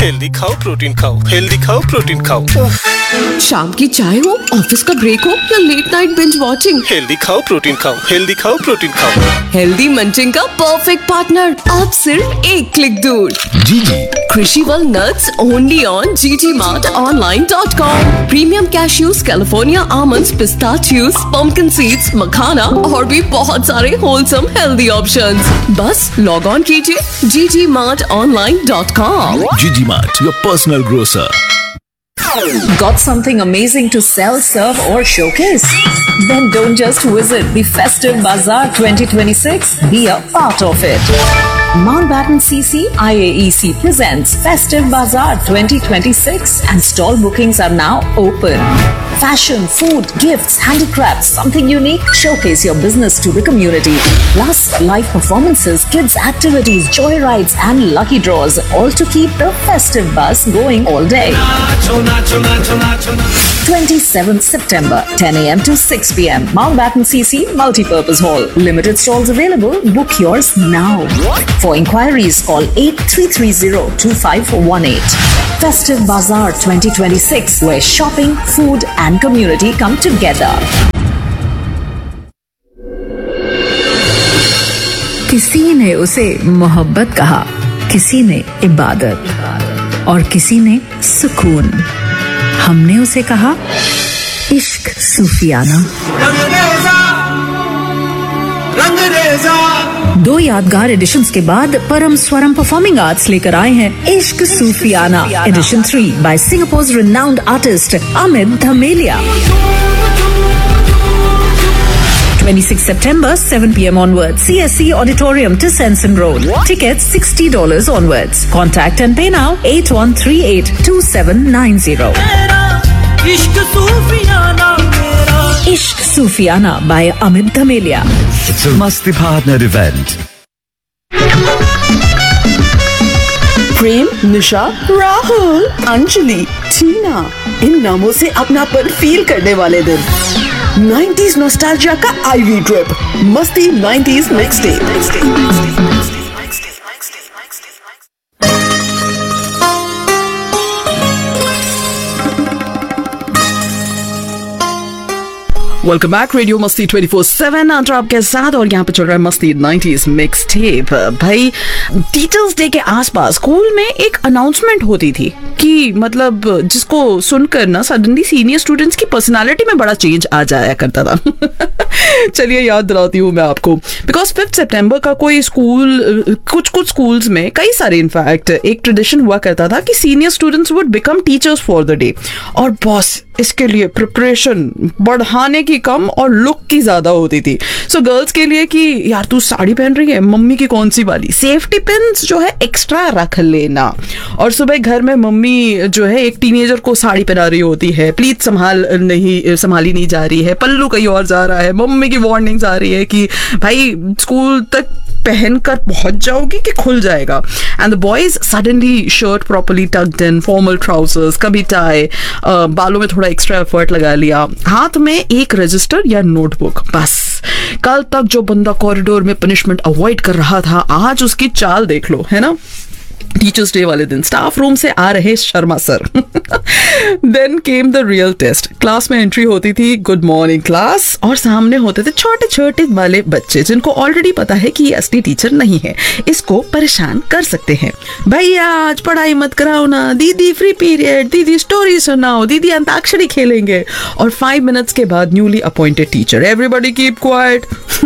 Healthy खाओ protein खाओ, healthy खाओ प्रोटीन खाओ। शाम की चाय हो, ऑफिस का ब्रेक हो या late night binge watching, healthy खाओ प्रोटीन खाओ, हेल्दी खाओ प्रोटीन खाओ। हेल्दी मंचिंग का परफेक्ट पार्टनर अब सिर्फ एक क्लिक दूर। जीजी Crunchyroll nuts only on ggmartonline.com. Premium cashews, California almonds, pistachios, pumpkin seeds, मखाना और भी बहुत सारे wholesome healthy options. बस लॉग ऑन कीजिए ggmartonline.com. जीजी mart, your personal grocer. Got something amazing to sell, serve or showcase? Then don't just visit the Festive Bazaar 2026. Be a part of it. Mountbatten CC IAEC presents Festive Bazaar 2026 and stall bookings are now open. Fashion, food, gifts, handicrafts, something unique. Showcase your business to the community. Plus, live performances, kids activities, joyrides and lucky draws. All to keep the festive buzz going all day. 27th September, 10 a.m. to 6 p.m. Mountbatten CC Multipurpose Hall. Limited stalls available. Book yours now. For inquiries, call 8330-2518. Festive Bazaar 2026, where shopping, food and community come together. किसी ने उसे मोहब्बत कहा, किसी ने इबादत और किसी ने सुकून। हमने उसे कहा इश्क सूफियाना। दो यादगार एडिशंस के बाद परम स्वरम परफॉर्मिंग आर्ट्स लेकर आए हैं इश्क सूफियाना addition 3 bye सिंगापुर's renowned artist Amit धमेलिया। 26 September, 7 p.m. onwards. CSC Auditorium to Sensen Road. Tickets $60 onwards. Contact and pay now 81382790. Ishq Sufiana by Amit Dhamelia. It's a Masti Partner event. प्रेम, निशा, राहुल, अंजलि, टीना, इन नामों से अपनापन फील करने वाले दिन। 90s नॉस्टैल्जिया का ivy trip, मस्ती 90s mixtape. Welcome back, radio मस्ती 24/7 अंतर आपके साथ और यहाँ पे चल रहा है मस्ती 90s मिक्स टेप। भाई, टीचर्स डे के आसपास स्कूल में एक अनाउंसमेंट होती थी कि मतलब जिसको सुनकर ना सडनली सीनियर स्टूडेंट्स की पर्सनालिटी में बड़ा चेंज आ जाया करता था। चलिए याद दिलाती हूँ मैं आपको, बिकॉज 5 सितंबर का कोई स्कूल, कुछ स्कूल्स में, कई सारे इनफैक्ट, एक ट्रेडिशन हुआ करता था कि senior students would become teachers for the day. और बॉस इसके लिए प्रिपरेशन बढ़ाने की कम और लुक की ज्यादा होती थी। सो गर्ल्स के लिए कि यार तू साड़ी पहन रही है, मम्मी की कौन सी वाली, सेफ्टी पिन्स जो है एक्स्ट्रा रख लेना। और सुबह घर में मम्मी जो है एक टीनेजर को साड़ी पहना रही होती है, प्लीज संभाली नहीं जा रही है, पल्लू कहीं और जा रहा है, मम्मी की वार्निंग्स आ रही है कि भाई स्कूल तक पहनकर पहुंच जाओगी कि खुल जाएगा। And the boys suddenly shirt properly talked in, formal trousers, कभी टाई, बालों में थोड़ा एक्स्ट्रा एफर्ट लगा लिया, हाथ में एक रजिस्टर या नोटबुक। बस कल तक जो बंदा कॉरिडोर में पनिशमेंट अवॉइड कर रहा था, आज उसकी चाल देख लो, है ना। टीचर्स डे वाले दिन स्टाफ रूम से आ रहे Sharma sir. Then came the real test. Class में एंट्री होती थी, गुड मॉर्निंग क्लास, और सामने होते थे छोटे छोटे वाले बच्चे जिनको ऑलरेडी पता है कि ये असली टीचर नहीं है, इसको परेशान कर सकते हैं। भैया आज पढ़ाई मत कराओ ना, दीदी फ्री पीरियड, दीदी स्टोरी सुनाओ, दीदी अंताक्षरी खेलेंगे। और 5 मिनट्स के बाद newly appointed teacher, everybody keep quiet.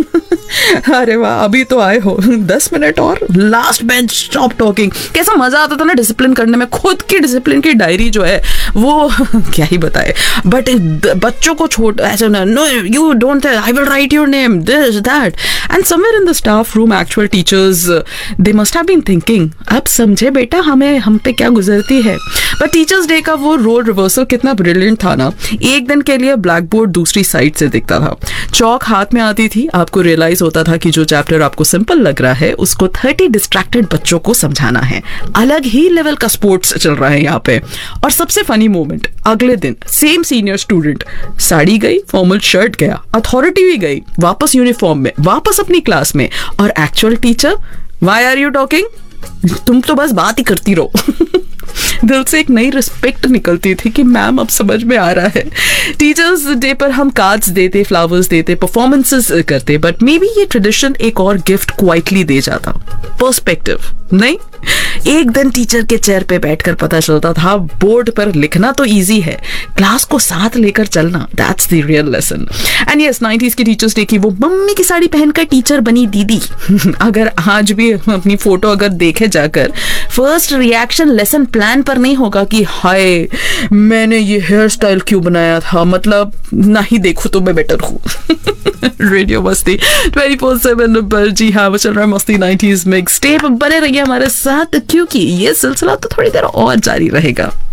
अरे वाह, अभी तो आए हो, 10 मिनट और, लास्ट बेंच स्टॉप टॉकिंग। कैसा मजा आता था ना डिसिप्लिन करने में। खुद की डिसिप्लिन की डायरी जो है वो क्या ही बताए, बट बच्चों को छोड़ ऐसे, no you don't, I will write your name, this that. And somewhere in the staff room actual teachers, they must have been thinking, अब समझे बेटा हम पे क्या गुजरती है। बट टीचर्स डे का वो रोल रिवर्सल कितना ब्रिलियंट था ना। एक दिन के लिए ब्लैक बोर्ड दूसरी साइड से दिखता था, चौक हाथ में आती थी, आपको रियलाइज होता था कि जो चैप्टर आपको सिंपल लग रहा है उसको 30 डिस्ट्रैक्टेड बच्चों को समझाना है। अलग ही लेवल का स्पोर्ट्स चल रहा है यहाँ पे। और सबसे फनी मोमेंट, अगले दिन सेम सीनियर स्टूडेंट, साड़ी गई, फॉर्मल शर्ट गया, अथॉरिटी भी गई, वापस यूनिफॉर्म में, वापस अपनी क्लास में, और actual teacher, why are you talking, तुम तो बस बात ही करती रहो। दिल से एक नई रिस्पेक्ट निकलती थी कि मैम अब समझ में आ रहा है। टीचर्स डे पर हम कार्ड्स देते, फ्लावर्स देते, परफॉर्मेंसेस करते, बट मे बी ये ट्रेडिशन एक और गिफ्ट क्वाइटली दे जाता। पर्सपेक्टिव नहीं, एक दिन टीचर के चेयर पे बैठकर पता चलता था बोर्ड पर लिखना तो इजी है, क्लास को साथ लेकर चलना that's the real lesson. And yes, 90s की टीचर्स डे की वो मम्मी की साड़ी पहनकर टीचर बनी दीदी अगर आज भी अपनी फोटो अगर देखे जाकर, फर्स्ट रिएक्शन लेसन प्लान पर नहीं होगा कि हाय मैंने ये हेयर स्टाइल क्यों बनाया था, मतलब ना ही देखो तो मैं बेटर हूँ। रेडियो मस्ती 24/7 पर, जी हाँ, वो चल रहा है मस्ती 90s मिक्स टेप। बने रहिए हमारे साथ क्योंकि ये सिलसिला तो थोड़ी देर और जारी रहेगा।